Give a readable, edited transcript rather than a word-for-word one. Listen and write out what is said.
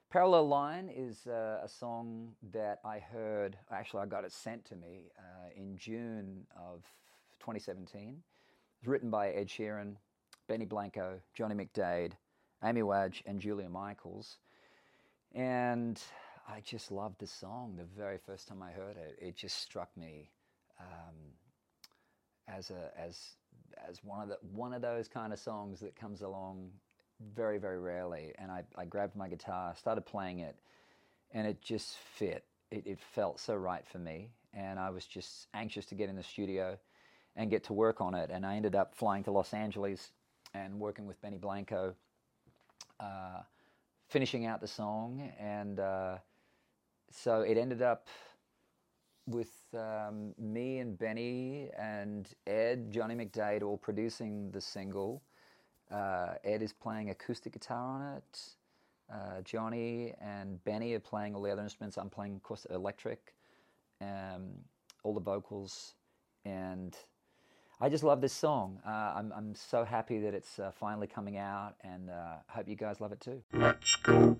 Parallel Line is a song that I heard, actually, I got it sent to me in June of 2017. It was written by Ed Sheeran, Benny Blanco, Johnny McDaid, Amy Wadge, and Julia Michaels. And I just loved the song the very first time I heard it. It just struck me um, as one of those kind of songs that comes along very, very rarely. And I grabbed my guitar, started playing it, and it just fit. It felt so right for me. And I was just anxious to get in the studio and get to work on it. And I ended up flying to Los Angeles and working with Benny Blanco, finishing out the song. And so it ended up with me and Benny and Ed, Johnny McDaid, all producing the single. Ed is playing acoustic guitar on it. Johnny and Benny are playing all the other instruments. I'm playing, of course, electric, all the vocals, and I just love this song. I'm so happy that it's finally coming out, and I hope you guys love it too. Let's go.